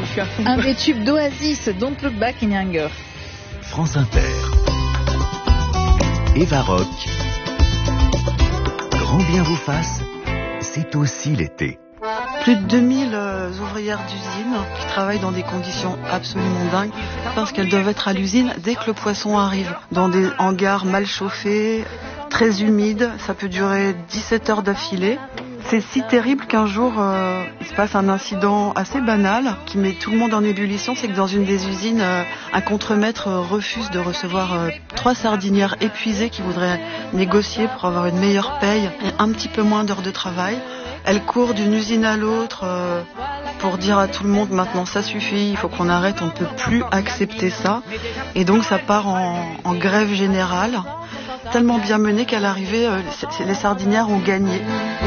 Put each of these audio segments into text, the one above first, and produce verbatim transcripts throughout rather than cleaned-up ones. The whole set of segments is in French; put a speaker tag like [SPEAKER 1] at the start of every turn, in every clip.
[SPEAKER 1] donc.
[SPEAKER 2] Un des tubes d'Oasis, Don't Look Back in Anger.
[SPEAKER 3] France Inter. Eva Rock. Grand bien vous fasse, c'est aussi l'été.
[SPEAKER 4] Plus de deux mille euh, ouvrières d'usine qui travaillent dans des conditions absolument dingues parce qu'elles doivent être à l'usine dès que le poisson arrive. Dans des hangars mal chauffés, très humides, ça peut durer dix-sept heures d'affilée. C'est si terrible qu'un jour, euh, il se passe un incident assez banal qui met tout le monde en ébullition. C'est que dans une des usines, euh, un contremaître euh, refuse de recevoir euh, trois sardinières épuisées qui voudraient négocier pour avoir une meilleure paye et un petit peu moins d'heures de travail. Elle court d'une usine à l'autre euh, pour dire à tout le monde maintenant ça suffit, il faut qu'on arrête, on ne peut plus accepter ça. Et donc ça part en, en grève générale, tellement bien menée qu'à l'arrivée, euh, les sardinières ont gagné.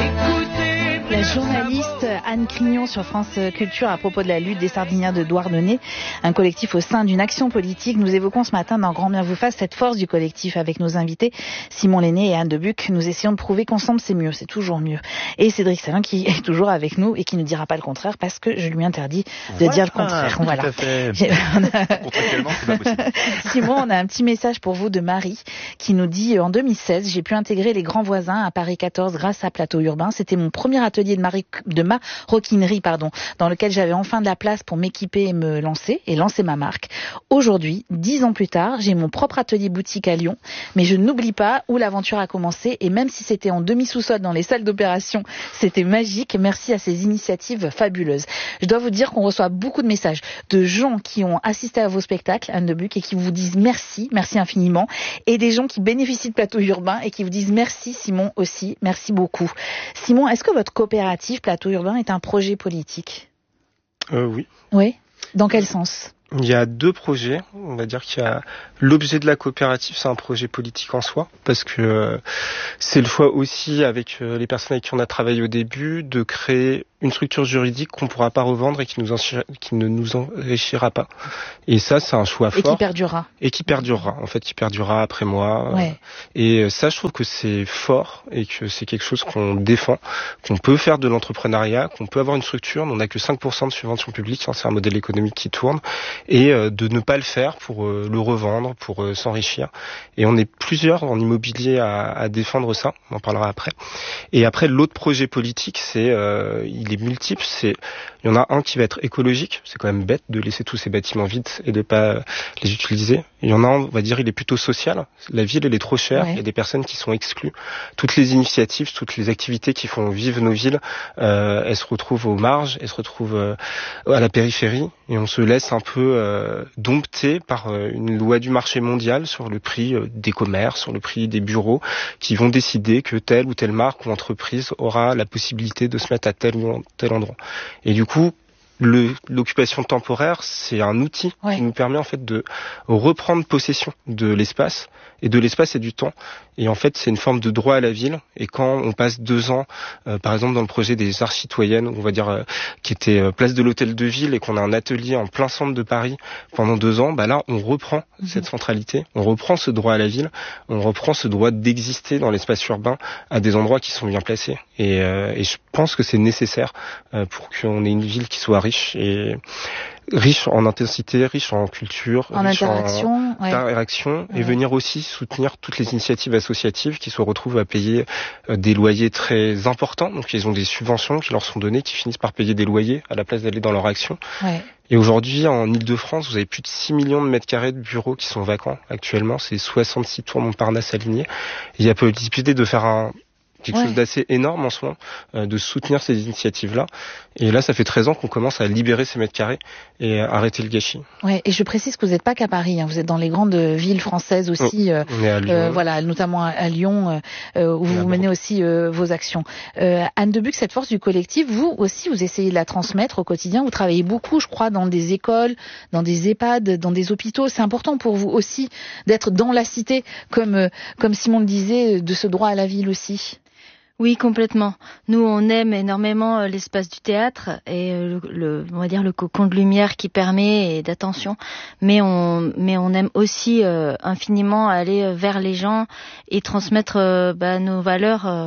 [SPEAKER 2] La journaliste Anne Crignon sur France Culture à propos de la lutte des sardinières de Douarnenez, un collectif au sein d'une action politique. Nous évoquons ce matin dans Grand Bien vous fasse cette force du collectif avec nos invités Simon Lenné et Anne Debuc. Nous essayons de prouver qu'ensemble c'est mieux, c'est toujours mieux. Et Cédric Salin qui est toujours avec nous et qui ne dira pas le contraire parce que je lui interdis de voilà, dire le contraire.
[SPEAKER 5] Tout
[SPEAKER 2] voilà.
[SPEAKER 5] à fait. Contractuellement, c'est pas possible.
[SPEAKER 2] Simon, on a un petit message pour vous de Marie qui nous dit en deux mille seize, j'ai pu intégrer les Grands Voisins à Paris quatorze grâce à Plateau Urbain. C'était mon premier atelier de, mari- de maroquinerie pardon, dans lequel j'avais enfin de la place pour m'équiper et me lancer et lancer ma marque. Aujourd'hui, dix ans plus tard, j'ai mon propre atelier boutique à Lyon, mais je n'oublie pas où l'aventure a commencé et même si c'était en demi-sous-sol dans les salles d'opération, c'était magique. Merci à ces initiatives fabuleuses. Je dois vous dire qu'on reçoit beaucoup de messages de gens qui ont assisté à vos spectacles, Anne Debuc, et qui vous disent merci, merci infiniment, et des gens qui bénéficient de Plateau Urbain et qui vous disent merci Simon aussi, merci beaucoup. Simon, est-ce que votre coopérative Plateau Urbain est un projet politique ?
[SPEAKER 6] euh, Oui.
[SPEAKER 2] Oui. Dans quel sens ?
[SPEAKER 6] Il y a deux projets. On va dire qu'il y a l'objet de la coopérative, c'est un projet politique en soi, parce que euh, c'est le choix aussi avec euh, les personnes avec qui on a travaillé au début de créer une structure juridique qu'on ne pourra pas revendre et qui, nous enrichira, qui ne nous enrichira pas. Et ça, c'est un choix fort.
[SPEAKER 2] Et qui perdurera.
[SPEAKER 6] Et qui perdurera, en fait, qui perdurera après moi.
[SPEAKER 2] Ouais.
[SPEAKER 6] Et ça, je trouve que c'est fort et que c'est quelque chose qu'on défend, qu'on peut faire de l'entrepreneuriat, qu'on peut avoir une structure. On n'a que cinq pour cent de subventions publiques, c'est un modèle économique qui tourne. Et de ne pas le faire pour le revendre, pour s'enrichir. Et on est plusieurs en immobilier à, à défendre ça. On en parlera après. Et après, l'autre projet politique, c'est... Euh, il est multiple, c'est il y en a un qui va être écologique, c'est quand même bête de laisser tous ces bâtiments vides et de pas les utiliser. Il y en a un, on va dire, il est plutôt social. La ville, elle est trop chère, ouais. Il y a des personnes qui sont exclues. Toutes les initiatives, toutes les activités qui font vivre nos villes, euh, elles se retrouvent aux marges, elles se retrouvent euh, à la périphérie et on se laisse un peu euh, dompter par euh, une loi du marché mondial sur le prix euh, des commerces, sur le prix des bureaux qui vont décider que telle ou telle marque ou entreprise aura la possibilité de se mettre à tel ou tel endroit. Et du coup, le, l'occupation temporaire, c'est un outil ouais. qui nous permet en fait de reprendre possession de l'espace. Et de l'espace et du temps. Et en fait, c'est une forme de droit à la ville. Et quand on passe deux ans, euh, par exemple dans le projet des arts citoyennes, on va dire euh, qui était euh, place de l'Hôtel de Ville, et qu'on a un atelier en plein centre de Paris pendant deux ans, bah là, on reprend mmh. cette centralité, on reprend ce droit à la ville, on reprend ce droit d'exister dans l'espace urbain à des endroits qui sont bien placés. Et, euh, et je pense que c'est nécessaire euh, pour qu'on ait une ville qui soit riche et riche en intensité, riche en culture,
[SPEAKER 2] en
[SPEAKER 6] riche
[SPEAKER 2] interaction,
[SPEAKER 6] en
[SPEAKER 2] ouais.
[SPEAKER 6] interaction et
[SPEAKER 2] ouais.
[SPEAKER 6] venir aussi soutenir toutes les initiatives associatives qui se retrouvent à payer euh, des loyers très importants. Donc ils ont des subventions qui leur sont données, qui finissent par payer des loyers à la place d'aller dans leur action.
[SPEAKER 2] Ouais.
[SPEAKER 6] Et aujourd'hui, en Ile-de-France, vous avez plus de six millions de mètres carrés de bureaux qui sont vacants actuellement. C'est soixante-six tours Montparnasse alignés. Il y a possibilité de faire un quelque ouais. chose d'assez énorme en ce moment, euh, de soutenir ces initiatives-là. Et là, ça fait treize ans qu'on commence à libérer ces mètres carrés et à arrêter le gâchis.
[SPEAKER 2] Ouais, et je précise que vous n'êtes pas qu'à Paris, hein, vous êtes dans les grandes villes françaises aussi,
[SPEAKER 6] oh, on est à Lyon.
[SPEAKER 2] Euh, voilà, notamment à Lyon, euh, où vous menez aussi euh, vos actions. Euh, Anne Debuc, cette force du collectif, vous aussi, vous essayez de la transmettre au quotidien. Vous travaillez beaucoup, je crois, dans des écoles, dans des EHPAD, dans des hôpitaux. C'est important pour vous aussi d'être dans la cité, comme, euh, comme Simon le disait, de ce droit à la ville aussi.
[SPEAKER 1] Oui, complètement. Nous, on aime énormément l'espace du théâtre et le, le on va dire le cocon de lumière qui permet et d'attention, mais on mais on aime aussi euh, infiniment aller vers les gens et transmettre euh, bah, nos valeurs euh,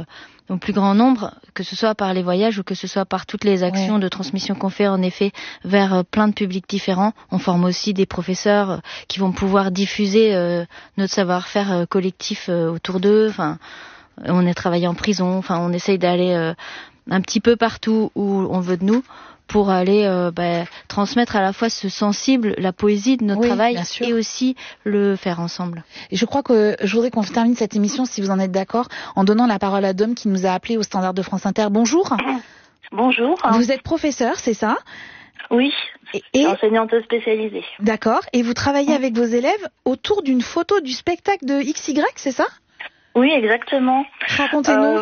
[SPEAKER 1] au plus grand nombre, que ce soit par les voyages ou que ce soit par toutes les actions ouais. de transmission qu'on fait en effet vers euh, plein de publics différents. On forme aussi des professeurs euh, qui vont pouvoir diffuser euh, notre savoir-faire euh, collectif euh, autour d'eux. Enfin, on est travaillé en prison. Enfin, on essaye d'aller euh, un petit peu partout où on veut de nous pour aller euh, bah, transmettre à la fois ce sensible, la poésie de notre oui, travail et aussi le faire ensemble.
[SPEAKER 2] Et je crois que je voudrais qu'on termine cette émission, si vous en êtes d'accord, en donnant la parole à Dom qui nous a appelé au standard de France Inter. Bonjour.
[SPEAKER 7] Bonjour.
[SPEAKER 2] Vous êtes professeur, c'est ça ?
[SPEAKER 7] Oui, et, et enseignante spécialisée.
[SPEAKER 2] D'accord. Et vous travaillez mmh. avec vos élèves autour d'une photo du spectacle de X Y, c'est ça ?
[SPEAKER 7] Oui, exactement.
[SPEAKER 2] Racontez-nous. Euh...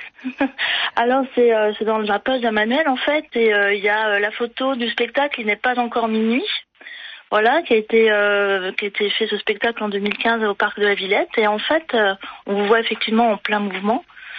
[SPEAKER 7] Alors c'est euh, c'est dans la page d'un manuel en fait et il euh, y a euh, la photo du spectacle Il n'est pas encore minuit, voilà, qui a été euh, qui a été fait ce spectacle en deux mille quinze au parc de la Villette et en fait euh, on vous voit effectivement en plein mouvement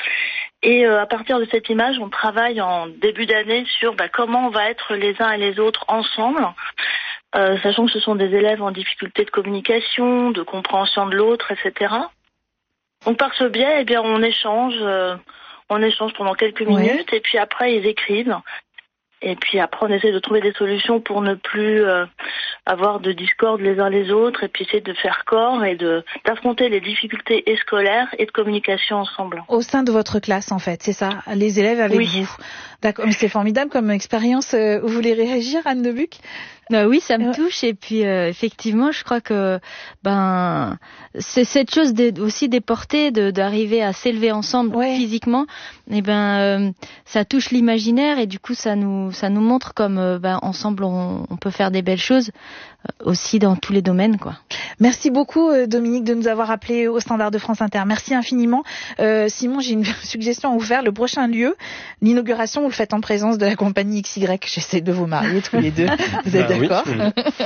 [SPEAKER 7] et euh, à partir de cette image on travaille en début d'année sur bah, comment on va être les uns et les autres ensemble, euh, sachant que ce sont des élèves en difficulté de communication, de compréhension de l'autre, et cetera. Donc par ce biais, eh bien on échange. Euh, On échange pendant quelques minutes ouais. et puis après ils écrivent. Et puis après on essaie de trouver des solutions pour ne plus euh, avoir de discorde les uns les autres et puis essayer de faire corps et de d'affronter les difficultés et scolaires et de communication ensemble.
[SPEAKER 2] Au sein de votre classe en fait, c'est ça, les élèves avec
[SPEAKER 7] oui.
[SPEAKER 2] vous. D'accord, c'est formidable comme expérience. Vous voulez réagir, Anne de Buch ?
[SPEAKER 1] Euh, oui, ça me touche et puis euh, effectivement, je crois que ben c'est cette chose de, aussi des portées, de d'arriver à s'élever ensemble ouais. physiquement. Et ben euh, ça touche l'imaginaire et du coup ça nous ça nous montre comme euh, ben ensemble on, on peut faire des belles choses euh, aussi dans tous les domaines quoi.
[SPEAKER 2] Merci beaucoup euh, Dominique de nous avoir appelé au standard de France Inter. Merci infiniment. Euh, Simon, j'ai une suggestion à vous faire. Le prochain lieu, l'inauguration, vous le faites en présence de la compagnie X Y. J'essaie de vous marier tous les deux. Vous êtes d'accord ?
[SPEAKER 6] Oui.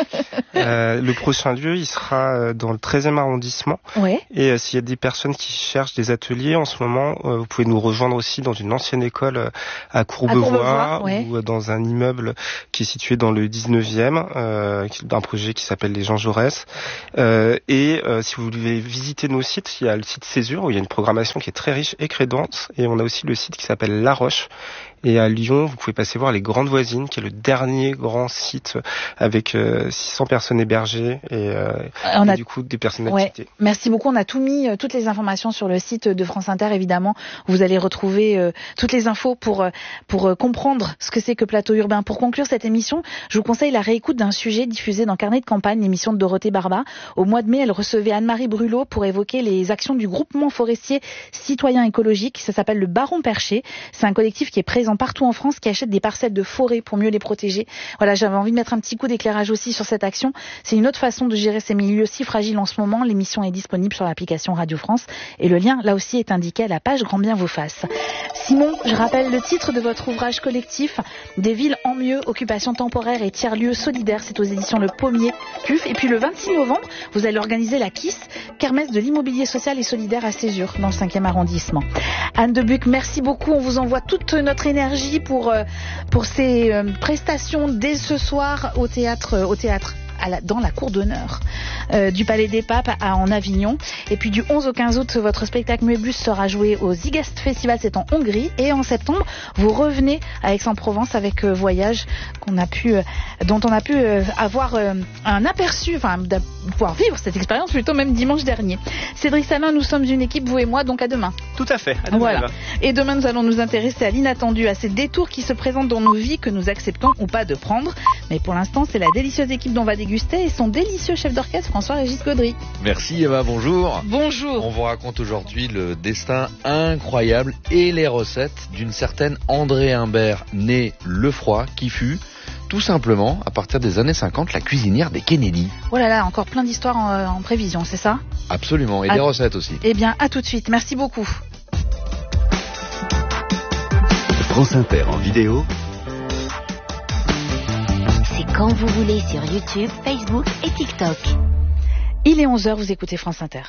[SPEAKER 6] euh, le prochain lieu, il sera dans le treizième arrondissement.
[SPEAKER 2] Ouais.
[SPEAKER 6] Et euh, s'il y a des personnes qui cherchent des ateliers en ce moment, euh, vous pouvez nous rejoindre aussi dans une ancienne école euh, à Courbevoie, à Courbevoie ouais. ou euh, dans un immeuble qui est situé dans le dix-neuvième, euh, d'un projet qui s'appelle les Jean Jaurès. Euh, et euh, si vous voulez visiter nos sites, il y a le site Césure où il y a une programmation qui est très riche et très dense. Et on a aussi le site qui s'appelle La Roche. Et à Lyon, vous pouvez passer voir les Grandes Voisines, qui est le dernier grand site avec euh, six cents personnes hébergées et, euh,
[SPEAKER 2] on
[SPEAKER 6] et
[SPEAKER 2] a...
[SPEAKER 6] du coup des personnes
[SPEAKER 2] ouais.
[SPEAKER 6] activées.
[SPEAKER 2] Merci beaucoup. On a tout mis, euh, toutes les informations sur le site de France Inter, évidemment. Vous allez retrouver euh, toutes les infos pour euh, pour euh, comprendre ce que c'est que Plateau Urbain. Pour conclure cette émission, je vous conseille la réécoute d'un sujet diffusé dans Carnet de campagne, l'émission de Dorothée Barba. Au mois de mai, elle recevait Anne-Marie Brulot pour évoquer les actions du groupement forestier citoyen écologique. Ça s'appelle le Baron Perché. C'est un collectif qui est présent partout en France, qui achète des parcelles de forêt pour mieux les protéger. Voilà, j'avais envie de mettre un petit coup d'éclairage aussi sur cette action. C'est une autre façon de gérer ces milieux si fragiles en ce moment. L'émission est disponible sur l'application Radio France et le lien, là aussi, est indiqué à la page Grand Bien vous fasse. Simon, je rappelle le titre de votre ouvrage collectif, Des villes en mieux, occupation temporaire et tiers-lieux solidaires. C'est aux éditions Le Pommier, P U F. Et puis le vingt-six novembre, vous allez organiser la K I S, Kermesse de l'immobilier social et solidaire à Césure, dans le cinquième arrondissement. Anne de Buch, merci beaucoup. On vous envoie toute notre énergie pour, euh, pour ces euh, prestations dès ce soir au théâtre, euh, au théâtre. À la, dans la cour d'honneur euh, du Palais des Papes à, en Avignon. Et puis du onze au quinze août, votre spectacle Muébus sera joué au Zigast Festival, c'est en Hongrie. Et en septembre, vous revenez à Aix-en-Provence avec euh, Voyage, qu'on a pu, euh, dont on a pu euh, avoir euh, un aperçu, enfin de pouvoir vivre cette expérience plutôt même dimanche dernier. Cédric Salin, nous sommes une équipe, vous et moi, donc à demain.
[SPEAKER 5] Tout à fait. À demain.
[SPEAKER 2] Voilà. Et demain, nous allons nous intéresser à l'inattendu, à ces détours qui se présentent dans nos vies que nous acceptons ou pas de prendre. Mais pour l'instant, c'est la délicieuse équipe dont va déguster et son délicieux chef d'orchestre François-Régis Gaudry.
[SPEAKER 8] Merci Eva, bonjour.
[SPEAKER 2] Bonjour.
[SPEAKER 8] On vous raconte aujourd'hui le destin incroyable et les recettes d'une certaine André Imbert, née Lefroy, qui fut tout simplement, à partir des années cinquante, la cuisinière des Kennedy.
[SPEAKER 2] Oh là là, encore plein d'histoires en, en prévision, c'est ça ?
[SPEAKER 8] Absolument, et à... des recettes aussi.
[SPEAKER 2] Eh bien, à tout de suite, merci beaucoup.
[SPEAKER 3] France Inter en vidéo.
[SPEAKER 9] C'est quand vous voulez sur YouTube, Facebook et TikTok.
[SPEAKER 2] Il est onze heures, vous écoutez France Inter.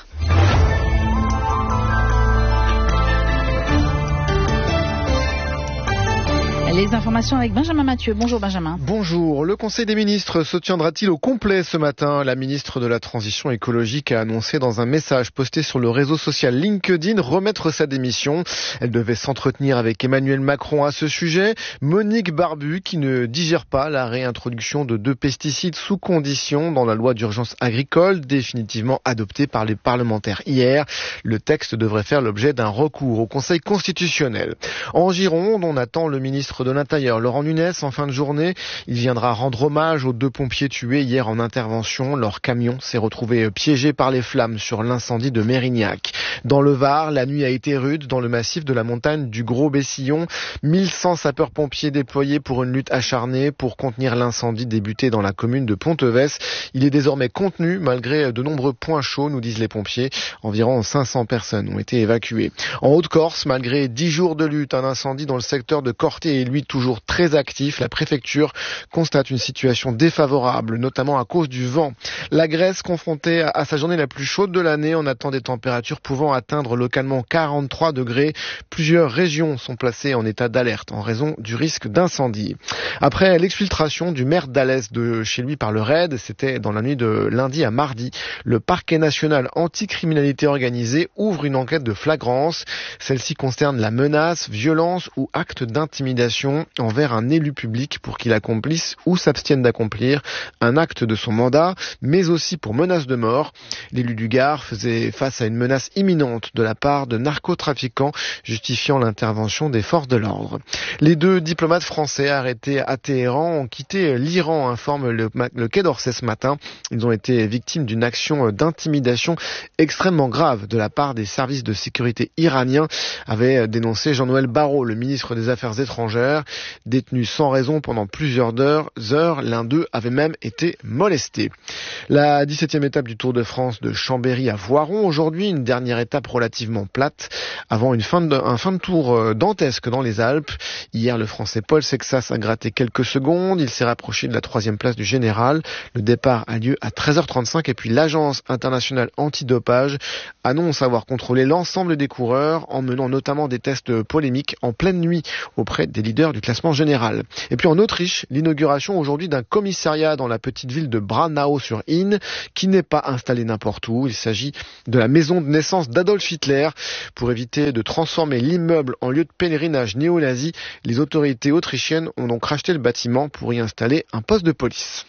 [SPEAKER 2] Les informations avec Benjamin Mathieu. Bonjour Benjamin.
[SPEAKER 10] Bonjour. Le Conseil des ministres se tiendra-t-il au complet ce matin ? La ministre de la Transition écologique a annoncé dans un message posté sur le réseau social LinkedIn remettre sa démission. Elle devait s'entretenir avec Emmanuel Macron à ce sujet. Monique Barbu qui ne digère pas la réintroduction de deux pesticides sous condition dans la loi d'urgence agricole définitivement adoptée par les parlementaires hier. Le texte devrait faire l'objet d'un recours au Conseil constitutionnel. En Gironde, on attend le ministre de l'Intérieur, Laurent Nunez, en fin de journée. Il viendra rendre hommage aux deux pompiers tués hier en intervention. Leur camion s'est retrouvé piégé par les flammes sur l'incendie de Mérignac. Dans le Var, la nuit a été rude dans le massif de la montagne du Gros-Bessillon. mille cent sapeurs-pompiers déployés pour une lutte acharnée pour contenir l'incendie débuté dans la commune de Ponteves. Il est désormais contenu malgré de nombreux points chauds, nous disent les pompiers. Environ cinq cents personnes ont été évacuées. En Haute-Corse, malgré dix jours de lutte, un incendie dans le secteur de Corté est lui toujours très actif. La préfecture constate une situation défavorable, notamment à cause du vent. La Grèce, confrontée à sa journée la plus chaude de l'année, on attend des températures pouvant atteindre localement quarante-trois degrés. Plusieurs régions sont placées en état d'alerte en raison du risque d'incendie. Après l'exfiltration du maire d'Alès de chez lui par le raid, c'était dans la nuit de lundi à mardi, le parquet national anticriminalité organisée ouvre une enquête de flagrance. Celle-ci concerne la menace, violence ou acte d'intimidation envers un élu public pour qu'il accomplisse ou s'abstienne d'accomplir un acte de son mandat, mais aussi pour menace de mort. L'élu du Gard faisait face à une menace imminente de la part de narcotrafiquants, justifiant l'intervention des forces de l'ordre. Les deux diplomates français arrêtés à Téhéran ont quitté l'Iran, informe le, le Quai d'Orsay ce matin. Ils ont été victimes d'une action d'intimidation extrêmement grave de la part des services de sécurité iraniens, avait dénoncé Jean-Noël Barrot, le ministre des Affaires étrangères. Détenu sans raison pendant plusieurs heures, heures, l'un d'eux avait même été molesté. La dix-septième étape du Tour de France de Chambéry à Voiron, aujourd'hui une dernière étape relativement plate, avant une fin de, un fin de tour dantesque dans les Alpes. Hier, le Français Paul Sexas a gratté quelques secondes, il s'est rapproché de la troisième place du général. Le départ a lieu à treize heures trente-cinq et puis l'Agence internationale antidopage annonce avoir contrôlé l'ensemble des coureurs en menant notamment des tests polémiques en pleine nuit auprès des leader du classement général. Et puis en Autriche, l'inauguration aujourd'hui d'un commissariat dans la petite ville de Braunau-sur-Inn qui n'est pas installé n'importe où. Il s'agit de la maison de naissance d'Adolf Hitler. Pour éviter de transformer l'immeuble en lieu de pèlerinage néo-nazi, les autorités autrichiennes ont donc racheté le bâtiment pour y installer un poste de police.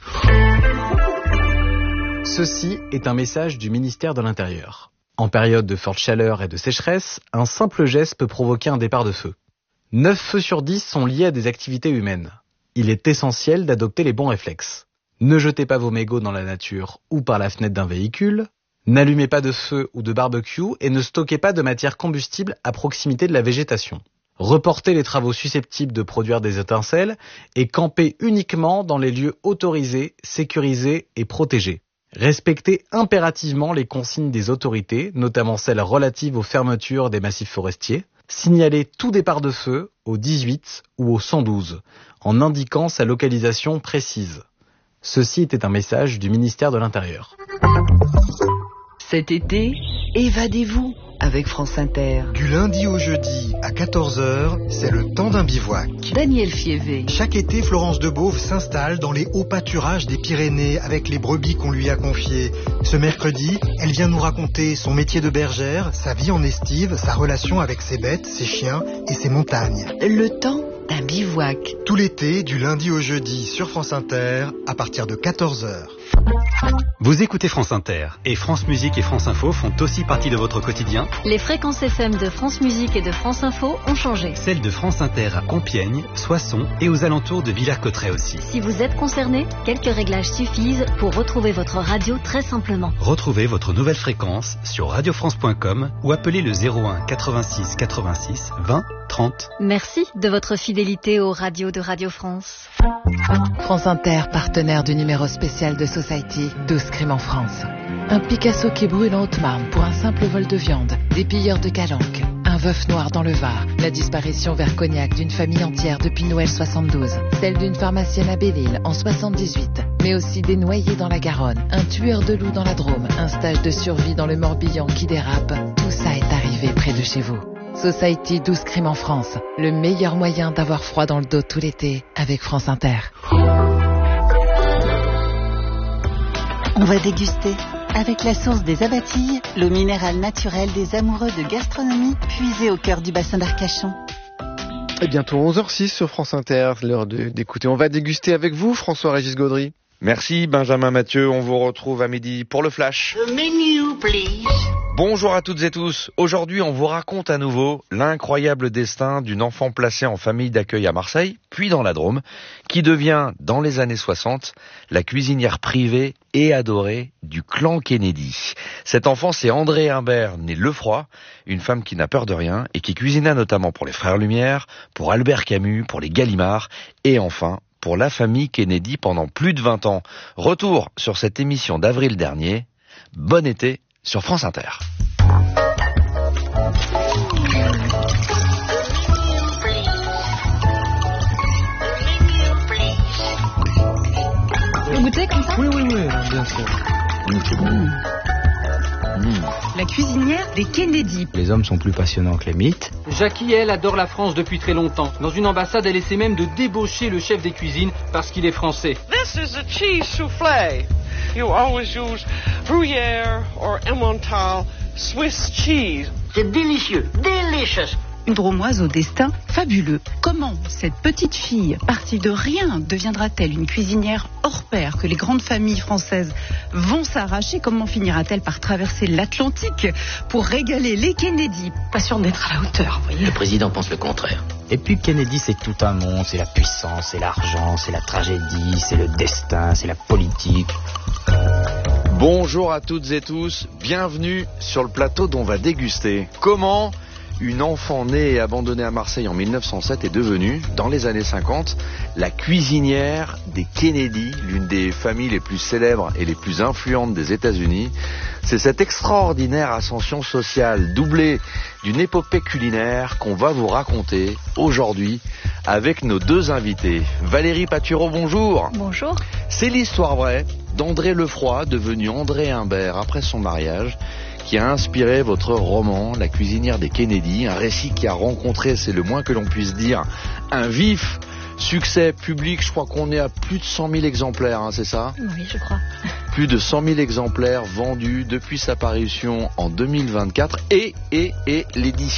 [SPEAKER 11] Ceci est un message du ministère de l'Intérieur. En période de forte chaleur et de sécheresse, un simple geste peut provoquer un départ de feu. neuf feux sur dix sont liés à des activités humaines. Il est essentiel d'adopter les bons réflexes. Ne jetez pas vos mégots dans la nature ou par la fenêtre d'un véhicule. N'allumez pas de feu ou de barbecue et ne stockez pas de matière combustible à proximité de la végétation. Reportez les travaux susceptibles de produire des étincelles et campez uniquement dans les lieux autorisés, sécurisés et protégés. Respectez impérativement les consignes des autorités, notamment celles relatives aux fermetures des massifs forestiers. Signalez tout départ de feu au dix-huit ou au cent douze, en indiquant sa localisation précise. Ceci était un message du ministère de l'Intérieur.
[SPEAKER 12] Cet été, évadez-vous avec France Inter.
[SPEAKER 13] Du lundi au jeudi à quatorze heures, c'est le temps d'un bivouac.
[SPEAKER 12] Daniel Fievé.
[SPEAKER 13] Chaque été, Florence Debauve s'installe dans les hauts pâturages des Pyrénées avec les brebis qu'on lui a confiées. Ce mercredi, elle vient nous raconter son métier de bergère, sa vie en estive, sa relation avec ses bêtes, ses chiens et ses montagnes.
[SPEAKER 12] Le temps d'un bivouac.
[SPEAKER 13] Tout l'été, du lundi au jeudi sur France Inter, à partir de quatorze heures.
[SPEAKER 14] Vous écoutez France Inter et France Musique et France Info font aussi partie de votre quotidien.
[SPEAKER 15] Les fréquences F M de France Musique et de France Info ont changé.
[SPEAKER 14] Celles de France Inter à Compiègne, Soissons et aux alentours de Villers-Cotterêts aussi.
[SPEAKER 15] Si vous êtes concerné, quelques réglages suffisent pour retrouver votre radio très simplement.
[SPEAKER 14] Retrouvez votre nouvelle fréquence sur radio france point com ou appelez le zéro un quatre-vingt-six quatre-vingt-six vingt trente.
[SPEAKER 15] Merci de votre fidélité aux radios de Radio France.
[SPEAKER 2] France Inter, partenaire du numéro spécial de Society, douze crimes en France. Un Picasso qui brûle en Haute-Marne pour un simple vol de viande, des pilleurs de Calanque, un veuf noir dans le Var, la disparition vers Cognac d'une famille entière depuis Noël soixante-douze, celle d'une pharmacienne à Belle-Île en soixante-dix-huit, mais aussi des noyés dans la Garonne, un tueur de loups dans la Drôme, un stage de survie dans le Morbihan qui dérape, tout ça est arrivé près de chez vous.
[SPEAKER 16] Society douze Crime en France. Le meilleur moyen d'avoir froid dans le dos tout l'été avec France Inter.
[SPEAKER 17] On va déguster avec la source des Abatilles, l'eau minérale naturelle des amoureux de gastronomie, puisée au cœur du bassin d'Arcachon.
[SPEAKER 10] Et bientôt onze heures six sur France Inter, l'heure de, d'écouter. On va déguster avec vous, François-Régis Gaudry.
[SPEAKER 8] Merci Benjamin Mathieu, on vous retrouve à midi pour le Flash.
[SPEAKER 18] The menu, please.
[SPEAKER 8] Bonjour à toutes et tous. Aujourd'hui, on vous raconte à nouveau l'incroyable destin d'une enfant placée en famille d'accueil à Marseille, puis dans la Drôme, qui devient, dans les années soixante, la cuisinière privée et adorée du clan Kennedy. Cet enfant, c'est André Humbert, né Lefroy, une femme qui n'a peur de rien et qui cuisina notamment pour les Frères Lumière, pour Albert Camus, pour les Gallimard et enfin pour la famille Kennedy pendant plus de vingt ans. Retour sur cette émission d'avril dernier. Bon été sur France Inter.
[SPEAKER 19] Vous goûtez comme ça ?
[SPEAKER 6] Oui, oui, oui, bien sûr.
[SPEAKER 8] Mmh, c'est bon. Mmh.
[SPEAKER 19] La cuisinière des Kennedy.
[SPEAKER 20] Les hommes sont plus passionnants que les mythes.
[SPEAKER 21] Jackie, elle, adore la France depuis très longtemps. Dans une ambassade, elle essaie même de débaucher le chef des cuisines parce qu'il est français.
[SPEAKER 22] This is a cheese soufflé. You always use Gruyère or Emmental Swiss cheese.
[SPEAKER 18] C'est délicieux, delicious.
[SPEAKER 19] Une Dromoise au destin fabuleux. Comment cette petite fille, partie de rien, deviendra-t-elle une cuisinière hors pair que les grandes familles françaises vont s'arracher? Comment finira-t-elle par traverser l'Atlantique pour régaler les Kennedy? Pas sûr d'être à la hauteur, vous voyez.
[SPEAKER 18] Le président pense le contraire.
[SPEAKER 20] Et puis Kennedy, c'est tout un monde, c'est la puissance, c'est l'argent, c'est la tragédie, c'est le destin, c'est la politique.
[SPEAKER 8] Bonjour à toutes et tous, bienvenue sur le plateau dont on va déguster. Comment une enfant née et abandonnée à Marseille en mille neuf cent sept est devenue, dans les années cinquante, la cuisinière des Kennedy, l'une des familles les plus célèbres et les plus influentes des États-Unis. C'est cette extraordinaire ascension sociale, doublée d'une épopée culinaire qu'on va vous raconter aujourd'hui avec nos deux invités. Valérie Patureau, bonjour.
[SPEAKER 23] Bonjour.
[SPEAKER 8] C'est l'histoire vraie d'André Lefroy, devenu André Humbert après son mariage, qui a inspiré votre roman, La cuisinière des Kennedy, un récit qui a rencontré, c'est le moins que l'on puisse dire, un vif succès public. Je crois qu'on est à plus de cent mille exemplaires, hein, c'est ça ?
[SPEAKER 23] Oui, je crois.
[SPEAKER 8] Plus de cent mille exemplaires vendus depuis sa parution en deux mille vingt-quatre et, et, et l'édition